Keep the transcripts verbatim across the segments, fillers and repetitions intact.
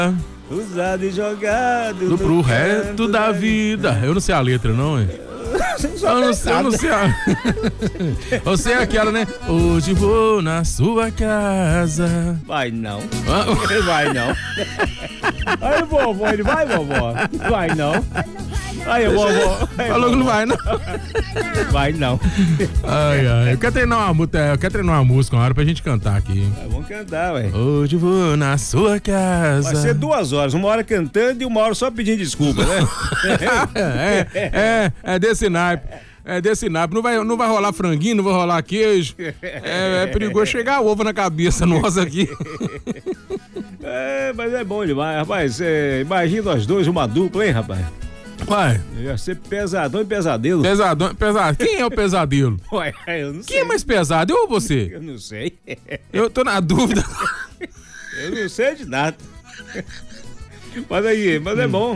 Usado e jogado do pro resto da vida. Eu não sei a letra, não, hein? Eu não sei, eu não sei a... Você é aquela, né? Hoje vou na sua casa. Vai não. Vai não. Aí, vovó, ele vai, vovó? Vai não. Aí, vovó. Falou que não vai, não. Vai não. Ai, ai. Eu quero treinar uma música, eu quero treinar uma música uma hora pra gente cantar aqui. É, vamos cantar, ué. Hoje vou na sua casa. Vai ser duas horas, uma hora cantando e uma hora só pedindo desculpa, né? é, é, é desse naipe. É desse naipe. Não vai, não vai rolar franguinho, não vai rolar queijo. É, é perigoso chegar ovo na cabeça nossa aqui. É, mas é bom demais, rapaz. É, imagina nós dois, uma dupla, hein, rapaz? Uai. Ia ser pesadão e pesadelo. Pesadão, pesado. Quem é o pesadelo? Ué, eu não sei. Quem é mais pesado? Eu ou você? Eu não sei. Eu tô na dúvida. Eu não sei de nada. Mas aí, mas é bom.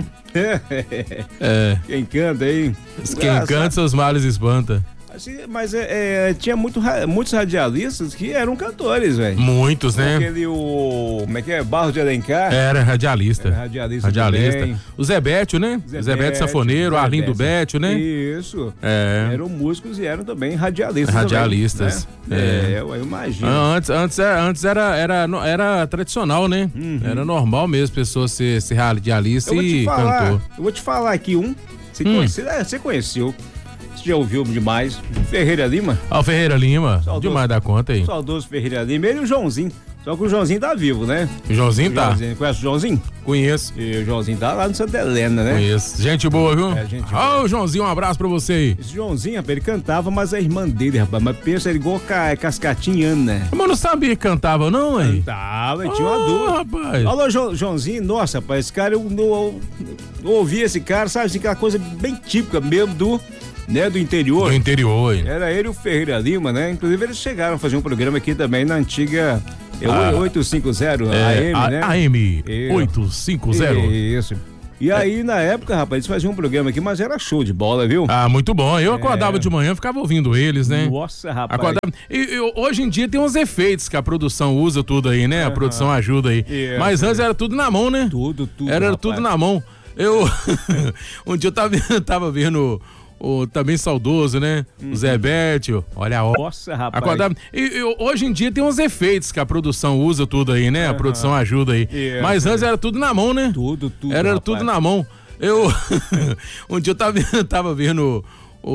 É. Quem canta aí. Quem ah, canta, seus males espanta. Assim, mas é, é, tinha muito, muitos radialistas que eram cantores, velho. Muitos, né? Aquele, o... Como é que é? Barros de Alencar. Era radialista. Era radialista. Radialista. Também. O Zé Bétio, né? Zé, Zé Bétio Safoneiro, Arlindo Bétio, né? Isso. É. Eram músicos e eram também radialistas. Radialistas. Também, né? É. é, eu imagino. Antes, antes, antes era, era, era tradicional, né? Uhum. Era normal mesmo, pessoa ser, ser radialista e falar, cantor. Eu vou te falar aqui um. Você, hum. conhece, é, você conheceu. Você já ouviu demais. Ferreira Lima. Ah, o Ferreira Lima. Saudoso, demais da conta aí. Saudoso Ferreira Lima. Ele e o Joãozinho. Só que o Joãozinho tá vivo, né? O Joãozinho tá. Joãozinho. Conhece o Joãozinho? Conheço. E o Joãozinho tá lá no Santa Helena, né? Conheço. Gente boa, viu? É, gente boa. Ó, oh, Joãozinho, um abraço pra você aí. Esse Joãozinho, rapaz, ele cantava, mas a irmã dele, rapaz, mas pensa, ele igual a Cascatinha Ana. Mas não sabia que cantava, não, hein? Cantava, ele tinha uma oh, dúvida. rapaz. Alô, Jo- Joãozinho, nossa, rapaz, esse cara, eu, eu, eu, eu ouvi esse cara, sabe, assim, aquela coisa bem típica mesmo do... Né, do interior. Do interior, hein? Era ele e o Ferreira Lima, né? Inclusive eles chegaram a fazer um programa aqui também na antiga ah, oitocentos e cinquenta é, A M, né? A M oitocentos e cinquenta. Isso. E aí, é. na época, rapaz, eles faziam um programa aqui, mas era show de bola, viu? Ah, muito bom. Eu acordava é. de manhã, ficava ouvindo eles, né? Nossa, rapaz. Acordava... E, e, hoje em dia tem uns efeitos que a produção usa tudo aí, né? A uhum. produção ajuda aí. Isso, mas antes é. era tudo na mão, né? Tudo, tudo. Era rapaz. tudo na mão. Eu... um dia eu tava, tava vendo... O também saudoso, né? Uhum. O Zé Bétio, olha a hora. Nossa, rapaz. Acordava... E, e hoje em dia tem uns efeitos que a produção usa tudo aí, né? Uhum. A produção ajuda aí. Yeah, mas antes era tudo na mão, né? Tudo, tudo. Era rapaz. tudo na mão. Eu. Um dia eu tava, tava vendo